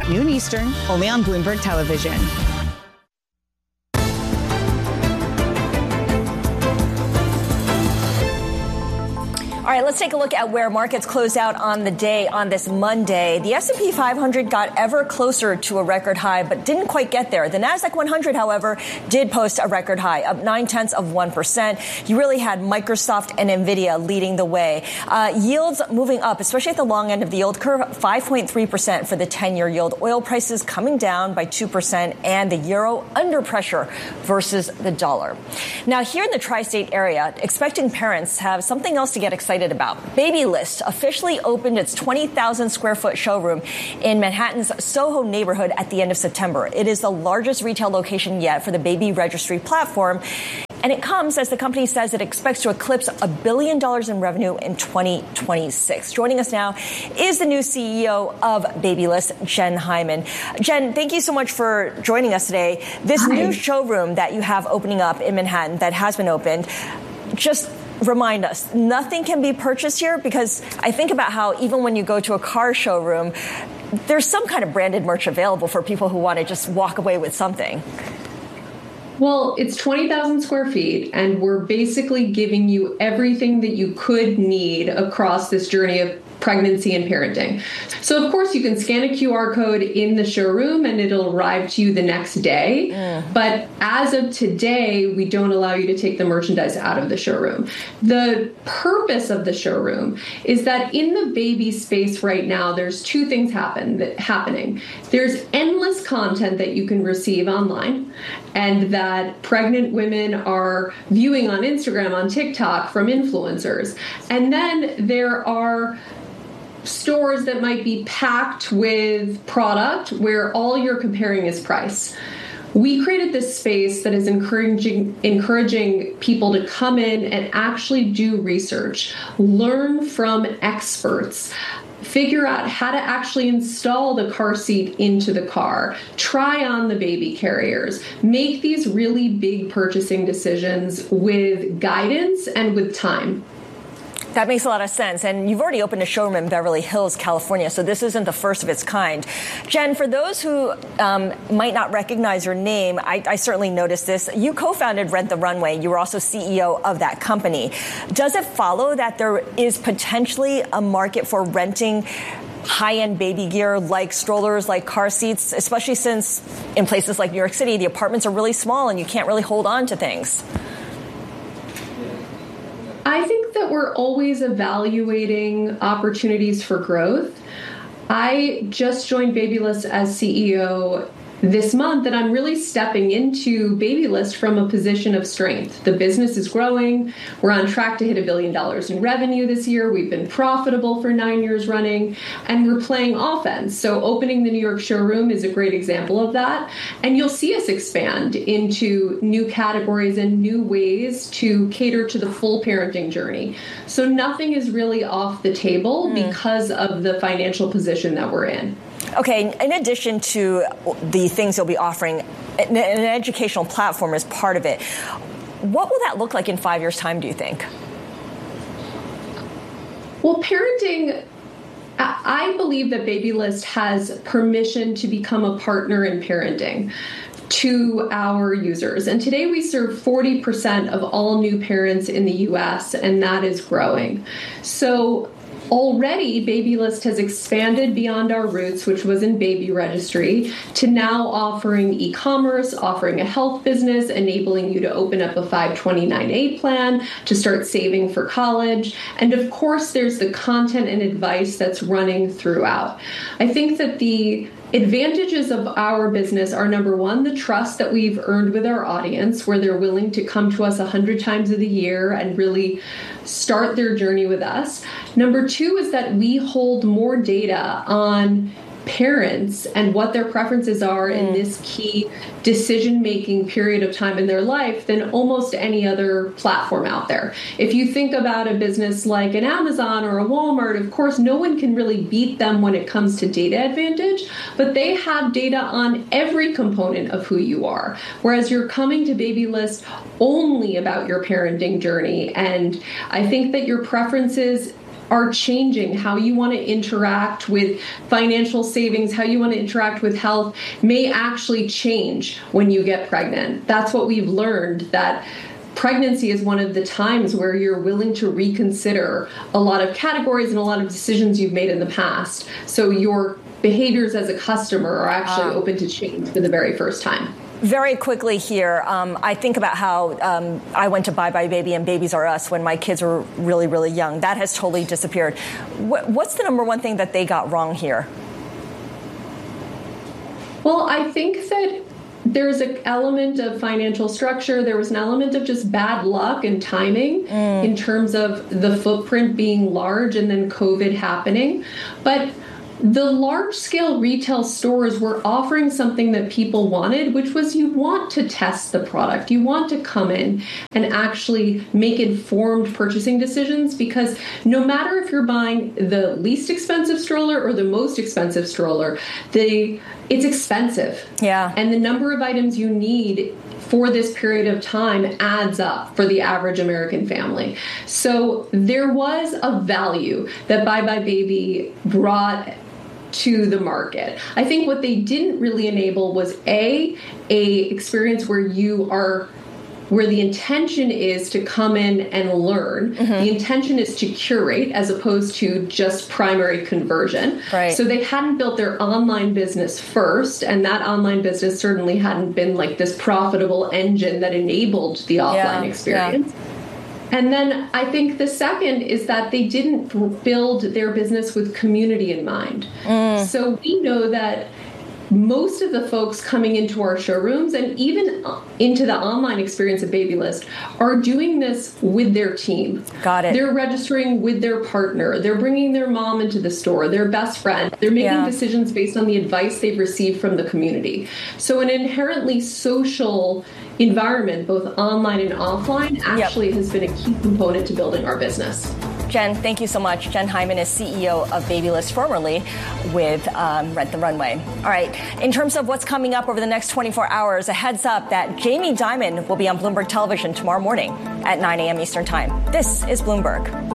at noon Eastern, only on Bloomberg Television. All right, let's take a look at where markets closed out on the day on this Monday. The S&P 500 got ever closer to a record high, but didn't quite get there. The Nasdaq 100, however, did post a record high, up 0.9%. You really had Microsoft and Nvidia leading the way. Yields moving up, especially at the long end of the yield curve, 5.3% for the 10-year yield. Oil prices coming down by 2%, and the euro under pressure versus the dollar. Now, here in the tri-state area, expecting parents have something else to get excited about. Babylist officially opened its 20,000 square foot showroom in Manhattan's Soho neighborhood at the end of September. It is the largest retail location yet for the baby registry platform. And it comes as the company says it expects to eclipse $1 billion in revenue in 2026. Joining us now is the new CEO of Babylist, Jen Hyman. Jen, thank you so much for joining us today. This new showroom that you have opening up in Manhattan that has been opened, just remind us, nothing can be purchased here? Because I think about how even when you go to a car showroom, there's some kind of branded merch available for people who want to just walk away with something. Well, it's 20,000 square feet, and we're basically giving you everything that you could need across this journey of pregnancy and parenting. So, of course, you can scan a QR code in the showroom and it'll arrive to you the next day. But as of today, we don't allow you to take the merchandise out of the showroom. The purpose of the showroom is that in the baby space right now, there's two things happening. There's endless content that you can receive online and that pregnant women are viewing on Instagram, on TikTok from influencers. And then there are stores that might be packed with product where all you're comparing is price. We created this space that is encouraging people to come in and actually do research, learn from experts, figure out how to actually install the car seat into the car, try on the baby carriers, make these really big purchasing decisions with guidance and with time. That makes a lot of sense. And you've already opened a showroom in Beverly Hills, California, so this isn't the first of its kind. Jen, for those who might not recognize your name, I certainly noticed this. You co-founded Rent the Runway. You were also CEO of that company. Does it follow that there is potentially a market for renting high-end baby gear like strollers, like car seats, especially since in places like New York City, the apartments are really small and you can't really hold on to things? I think that we're always evaluating opportunities for growth. I just joined Babylist as CEO this month, and I'm really stepping into Babylist from a position of strength. The business is growing. We're on track to hit $1 billion in revenue this year. We've been profitable for 9 years running, and we're playing offense. So opening the New York showroom is a great example of that. And you'll see us expand into new categories and new ways to cater to the full parenting journey. So nothing is really off the table because of the financial position that we're in. Okay, in addition to the things you'll be offering, an educational platform is part of it. What will that look like in 5 years' time, do you think? Well, parenting, I believe that Babylist has permission to become a partner in parenting to our users. And today we serve 40% of all new parents in the U.S., and that is growing. So already, Babylist has expanded beyond our roots, which was in baby registry, to now offering e-commerce, offering a health business, enabling you to open up a 529A plan to start saving for college. And of course, there's the content and advice that's running throughout. I think that the advantages of our business are, number one, the trust that we've earned with our audience, where they're willing to come to us 100 times of the year and really start their journey with us. Number two is that we hold more data on parents and what their preferences are in this key decision-making period of time in their life than almost any other platform out there. If you think about a business like an Amazon or a Walmart, of course, no one can really beat them when it comes to data advantage, but they have data on every component of who you are. Whereas you're coming to Babylist only about your parenting journey. And I think that your preferences are changing. How you want to interact with financial savings, how you want to interact with health may actually change when you get pregnant. That's what we've learned, that pregnancy is one of the times where you're willing to reconsider a lot of categories and a lot of decisions you've made in the past. So your behaviors as a customer are actually open to change for the very first time. Very quickly here, I think about how I went to Bye Bye Baby and Babies R Us when my kids were really, really young. That has totally disappeared. What's the number one thing that they got wrong here? Well, I think that there's an element of financial structure. There was an element of just bad luck and timing in terms of the footprint being large and then COVID happening. But the large-scale retail stores were offering something that people wanted, which was you want to test the product. You want to come in and actually make informed purchasing decisions, because no matter if you're buying the least expensive stroller or the most expensive stroller, it's expensive. Yeah. And the number of items you need for this period of time adds up for the average American family. So there was a value that Bye Bye Baby brought to the market. I think what they didn't really enable was a experience where the intention is to come in and learn. The intention is to curate as opposed to just primary conversion. Right. So they hadn't built their online business first, and that online business certainly hadn't been like this profitable engine that enabled the offline experience. Yeah. And then I think the second is that they didn't build their business with community in mind. So we know that most of the folks coming into our showrooms and even into the online experience of Babylist are doing this with their team. Got it. They're registering with their partner. They're bringing their mom into the store, their best friend. They're making decisions based on the advice they've received from the community. So an inherently social environment, both online and offline, actually has been a key component to building our business. Jen, thank you so much. Jen Hyman is CEO of Babylist, formerly with Rent the Runway. All right. In terms of what's coming up over the next 24 hours, a heads up that Jamie Dimon will be on Bloomberg Television tomorrow morning at 9 a.m. Eastern Time. This is Bloomberg.